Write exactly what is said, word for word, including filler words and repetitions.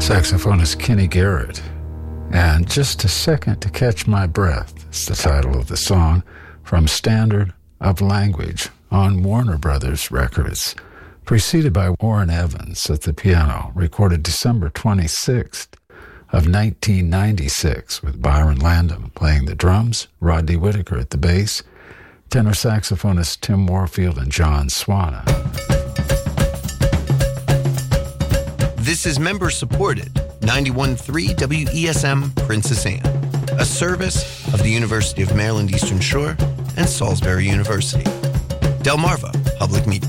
saxophonist Kenny Garrett. And Just a Second to Catch My Breath is the title of the song from Standard of Language on Warner Brothers Records, preceded by Warren Evans at the piano, recorded December twenty-sixth of nineteen ninety-six, with Byron Landon playing the drums, Rodney Whitaker at the bass, tenor saxophonist Tim Warfield, and John Swana. This is member-supported ninety-one point three W E S M Princess Anne, a service of the University of Maryland Eastern Shore and Salisbury University. Delmarva Public Media.